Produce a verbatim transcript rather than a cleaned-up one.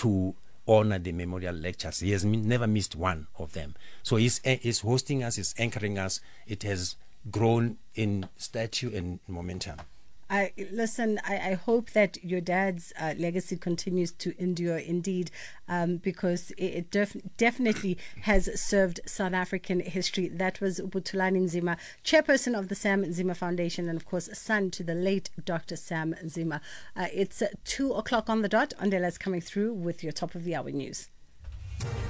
to honor the memorial lectures. He has never missed one of them. So he's, he's hosting us, he's anchoring us. It has grown in stature and momentum. I listen. I, I hope that your dad's uh, legacy continues to endure, indeed, um, because it, it def- definitely has served South African history. That was Butulani Nzima, chairperson of the Sam Nzima Foundation, and of course, son to the late Doctor Sam Nzima. Uh, it's uh, two o'clock on the dot. Andela's coming through with your top of the hour news.